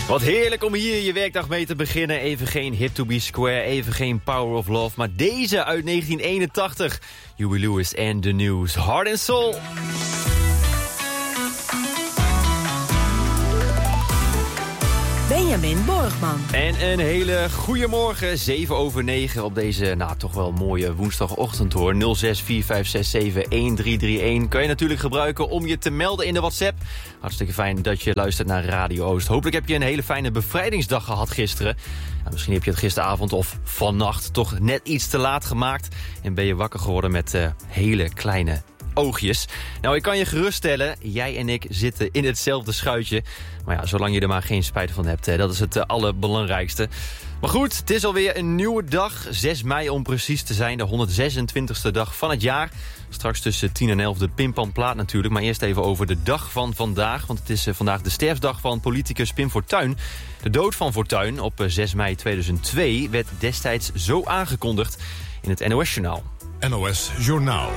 Wat heerlijk om hier je werkdag mee te beginnen. Even geen Hip to be Square, even geen Power of Love. Maar deze uit 1981. Huey Lewis en The News. Heart and Soul. Benjamin Borgman. En een hele goede morgen, 7:07 op deze, toch wel mooie woensdagochtend hoor. 0645671331 kan je natuurlijk gebruiken om je te melden in de WhatsApp. Hartstikke fijn dat je luistert naar Radio Oost. Hopelijk heb je een hele fijne bevrijdingsdag gehad gisteren. Misschien heb je het gisteravond of vannacht toch net iets te laat gemaakt. En ben je wakker geworden met hele kleine oogjes. Nou, ik kan je geruststellen, jij en ik zitten in hetzelfde schuitje. Maar ja, zolang je er maar geen spijt van hebt, dat is het allerbelangrijkste. Maar goed, het is alweer een nieuwe dag. 6 mei om precies te zijn, de 126e dag van het jaar. Straks tussen 10 en 11 de Pimpamplaat natuurlijk. Maar eerst even over de dag van vandaag. Want het is vandaag de sterfdag van politicus Pim Fortuyn. De dood van Fortuyn op 6 mei 2002 werd destijds zo aangekondigd in het NOS-journaal. NOS Journaal.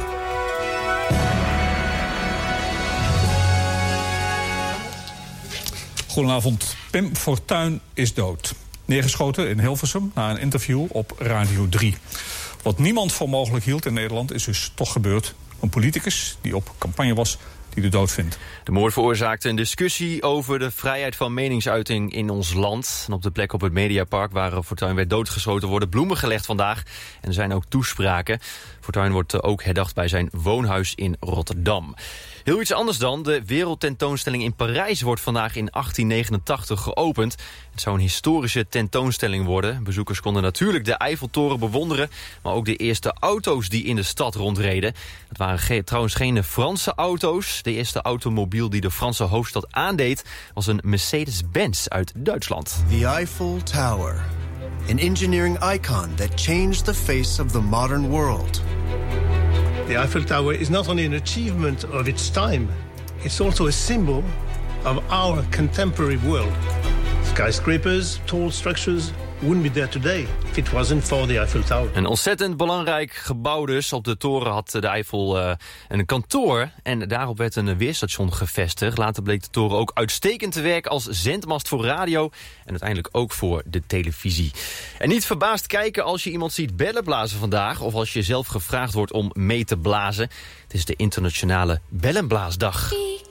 Goedenavond. Pim Fortuyn is dood. Neergeschoten in Hilversum na een interview op Radio 3. Wat niemand voor mogelijk hield in Nederland is dus toch gebeurd. Een politicus die op campagne was die de dood vindt. De moord veroorzaakte een discussie over de vrijheid van meningsuiting in ons land. En op de plek op het Mediapark waar Fortuyn werd doodgeschoten worden bloemen gelegd vandaag. En er zijn ook toespraken. Fortuyn wordt ook herdacht bij zijn woonhuis in Rotterdam. Heel iets anders dan. De wereldtentoonstelling in Parijs wordt vandaag in 1889 geopend. Het zou een historische tentoonstelling worden. Bezoekers konden natuurlijk de Eiffeltoren bewonderen, maar ook de eerste auto's die in de stad rondreden. Dat waren trouwens geen Franse auto's. De eerste automobiel die de Franse hoofdstad aandeed was een Mercedes-Benz uit Duitsland. The Eiffel Tower, an engineering icon that changed the face of the modern world. The Eiffel Tower is not only an achievement of its time, it's also a symbol of our contemporary world. Skyscrapers, tall structures wouldn't be there today if it wasn't for the Eiffel Tower. Een ontzettend belangrijk gebouw dus. Op de toren had de Eiffel een kantoor en daarop werd een weerstation gevestigd. Later bleek de toren ook uitstekend te werken als zendmast voor radio en uiteindelijk ook voor de televisie. En niet verbaasd kijken als je iemand ziet bellen blazen vandaag of als je zelf gevraagd wordt om mee te blazen. Het is de internationale bellenblaasdag.